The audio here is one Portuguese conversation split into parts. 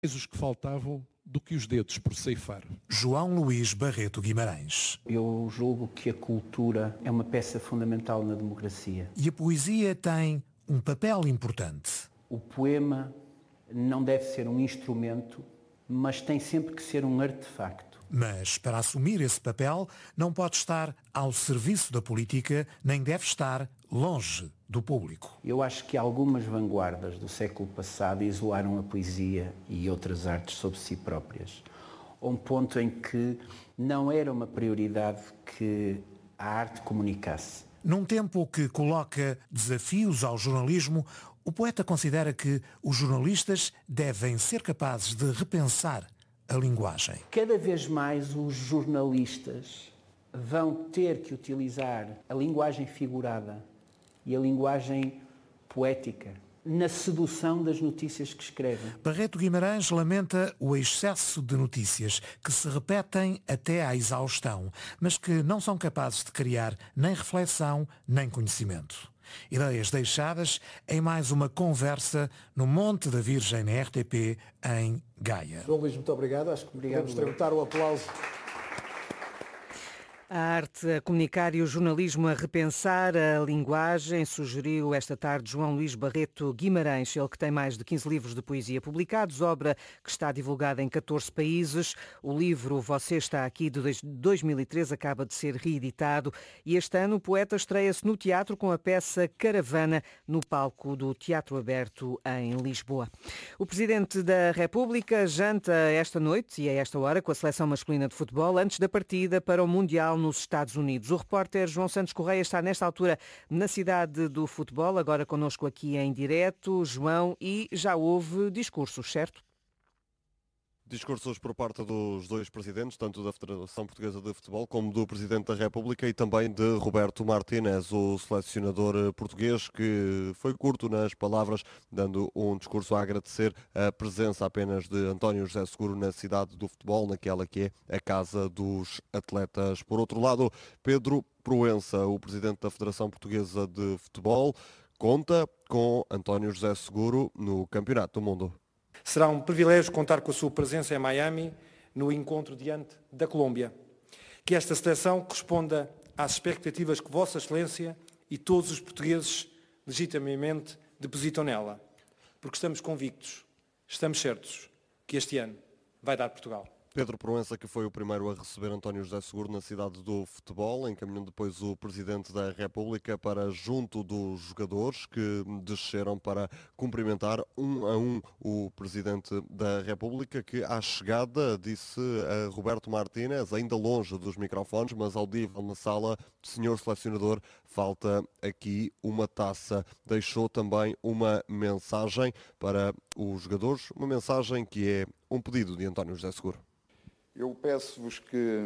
os que faltavam do que os dedos por ceifar. João Luís Barreto Guimarães. Eu julgo que a cultura é uma peça fundamental na democracia. E a poesia tem um papel importante. O poema não deve ser um instrumento, mas tem sempre que ser um artefacto. Mas, para assumir esse papel, não pode estar ao serviço da política, nem deve estar longe do público. Eu acho que algumas vanguardas do século passado isolaram a poesia e outras artes sobre si próprias, a um ponto em que não era uma prioridade que a arte comunicasse. Num tempo que coloca desafios ao jornalismo, o poeta considera que os jornalistas devem ser capazes de repensar a linguagem. Cada vez mais os jornalistas vão ter que utilizar a linguagem figurada e a linguagem poética na sedução das notícias que escrevem. Barreto Guimarães lamenta o excesso de notícias que se repetem até à exaustão, mas que não são capazes de criar nem reflexão nem conhecimento. Ideias deixadas em mais uma conversa no Monte da Virgem na RTP em Gaia. João Luís, muito obrigado. Acho que podemos tributar o aplauso. A arte a comunicar e o jornalismo a repensar a linguagem, sugeriu esta tarde João Luís Barreto Guimarães, ele que tem mais de 15 livros de poesia publicados, obra que está divulgada em 14 países. O livro Você Está Aqui, de 2013, acaba de ser reeditado e este ano o poeta estreia-se no teatro com a peça Caravana, no palco do Teatro Aberto em Lisboa. O Presidente da República janta esta noite e a esta hora com a seleção masculina de futebol antes da partida para o Mundial nos Estados Unidos. O repórter João Santos Correia está nesta altura na cidade do futebol, agora connosco aqui em direto. João, e já houve discursos, certo? Discursos por parte dos dois presidentes, tanto da Federação Portuguesa de Futebol como do Presidente da República e também de Roberto Martínez, o selecionador português, que foi curto nas palavras, dando um discurso a agradecer a presença apenas de António José Seguro na cidade do futebol, naquela que é a casa dos atletas. Por outro lado, Pedro Proença, o Presidente da Federação Portuguesa de Futebol, conta com António José Seguro no Campeonato do Mundo. Será um privilégio contar com a sua presença em Miami no encontro diante da Colômbia. Que esta seleção corresponda às expectativas que Vossa Excelência e todos os portugueses legitimamente depositam nela. Porque estamos convictos, estamos certos que este ano vai dar Portugal. Pedro Proença, que foi o primeiro a receber António José Seguro na cidade do futebol, encaminhando depois o Presidente da República para junto dos jogadores que desceram para cumprimentar um a um o Presidente da República, que à chegada disse a Roberto Martínez, ainda longe dos microfones, mas audível na sala, senhor selecionador, falta aqui uma taça. Deixou também uma mensagem para os jogadores, uma mensagem que é um pedido de António José Seguro. Eu peço-vos que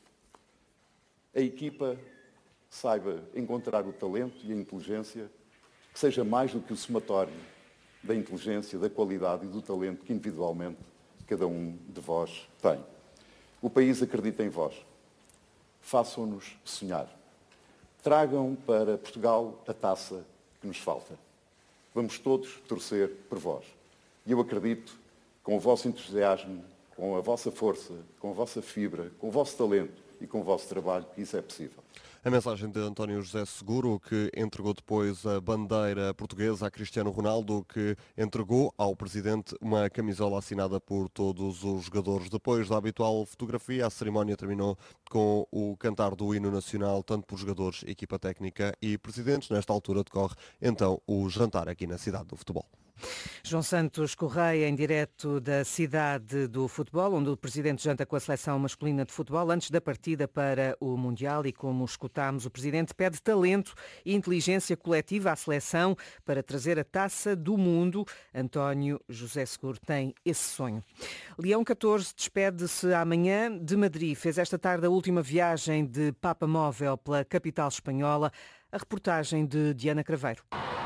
a equipa saiba encontrar o talento e a inteligência, que seja mais do que o somatório da inteligência, da qualidade e do talento que individualmente cada um de vós tem. O país acredita em vós. Façam-nos sonhar. Tragam para Portugal a taça que nos falta. Vamos todos torcer por vós. E eu acredito, com o vosso entusiasmo, com a vossa força, com a vossa fibra, com o vosso talento e com o vosso trabalho, que isso é possível. A mensagem de António José Seguro, que entregou depois a bandeira portuguesa a Cristiano Ronaldo, que entregou ao Presidente uma camisola assinada por todos os jogadores. Depois da habitual fotografia, a cerimónia terminou com o cantar do hino nacional, tanto por jogadores, equipa técnica e presidentes. Nesta altura decorre então o jantar aqui na cidade do futebol. João Santos Correia, em direto da cidade do futebol, onde o Presidente janta com a seleção masculina de futebol antes da partida para o Mundial e, como escutámos, o Presidente pede talento e inteligência coletiva à seleção para trazer a taça do mundo. António José Seguro tem esse sonho. Leão XIV despede-se amanhã de Madrid. Fez esta tarde a última viagem de Papa Móvel pela capital espanhola. A reportagem de Diana Craveiro.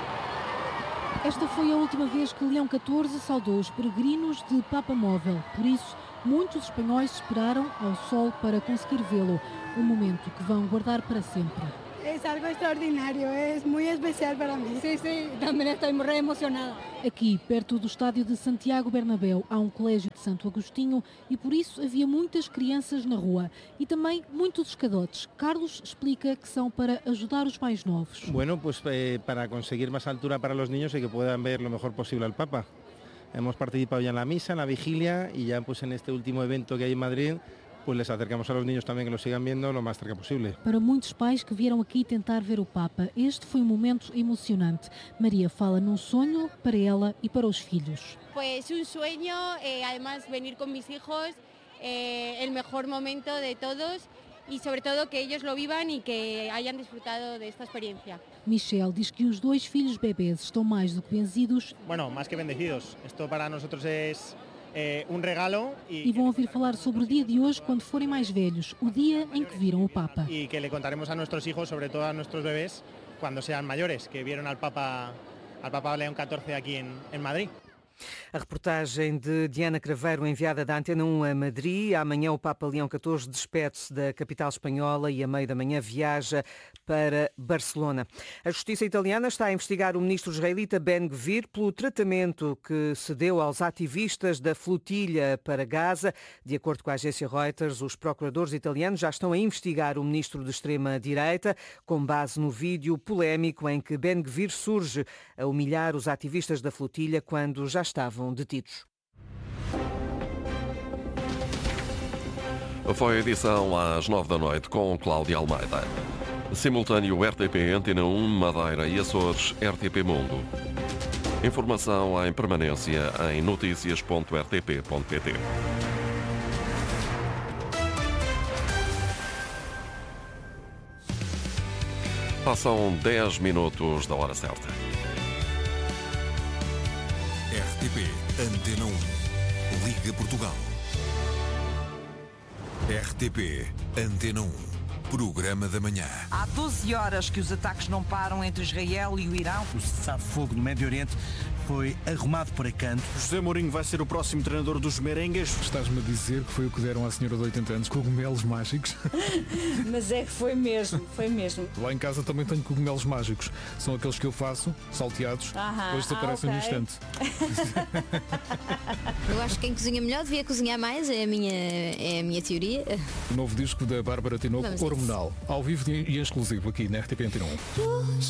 Esta foi a última vez que Leão XIV saudou os peregrinos de Papa Móvel. Por isso, muitos espanhóis esperaram ao sol para conseguir vê-lo. Um momento que vão guardar para sempre. Es algo extraordinario, es muy especial para mí. Sí, también estoy muy emocionada. Aqui, perto do estádio de Santiago Bernabéu, há um colégio de Santo Agostinho e por isso havia muitas crianças na rua e também muitos escadotes. Carlos explica que são para ajudar os mais novos. Bueno, pues para conseguir más altura para los niños y que puedan ver lo mejor posible al Papa. Hemos participado ya en la misa, en la vigilia y ya pues en este último evento que hay en Madrid, pues les acercamos a los niños también que lo sigan viendo lo más cerca posible. Para muitos pais que vieram aqui tentar ver o Papa, este foi um momento emocionante. Maria fala num sonho para ela e para os filhos. Pues un sueño, además venir con mis hijos, el mejor momento de todos y sobre todo que ellos lo vivan y que hayan disfrutado de esta experiencia. Michel diz que os dois filhos bebés estão mais do que benzidos. Bueno, más que bendecidos. Esto para nosotros es um regalo e vão ouvir falar sobre o dia de hoje quando forem mais velhos, o dia em que viram o Papa. E que le contaremos a nuestros hijos, sobre todo a nuestros bebés, cuando sean mayores, que vieron al Papa León XIV aquí en Madrid. A reportagem de Diana Craveiro, enviada da Antena 1 a Madrid. Amanhã o Papa Leão XIV despede-se da capital espanhola e a meio da manhã viaja para Barcelona. A Justiça italiana está a investigar o ministro israelita Ben-Gvir pelo tratamento que se deu aos ativistas da flotilha para Gaza. De acordo com a agência Reuters, os procuradores italianos já estão a investigar o ministro de extrema-direita com base no vídeo polémico em que Ben-Gvir surge a humilhar os ativistas da flotilha quando já estavam detidos. Foi a edição às 9 da noite com Cláudia Almeida. Simultâneo RTP Antena 1, Madeira e Açores, RTP Mundo. Informação em permanência em noticias.rtp.pt. Passam 10 minutos da hora certa. RTP Antena 1, Liga Portugal. RTP Antena 1, Programa da Manhã. Há 12 horas que os ataques não param entre Israel e o Irão. O cessar-fogo no Médio Oriente foi arrumado por acanto. José Mourinho vai ser o próximo treinador dos merengues. Estás-me a dizer que foi o que deram à senhora de 80 anos, cogumelos mágicos? Mas é que foi mesmo. Lá em casa também tenho cogumelos mágicos. São aqueles que eu faço, salteados, depois desaparecem no instante. Eu acho que quem cozinha melhor devia cozinhar mais, é a minha teoria. O novo disco da Bárbara Tinoco, Hormonal, ao vivo e em exclusivo aqui na RTP Antena 1.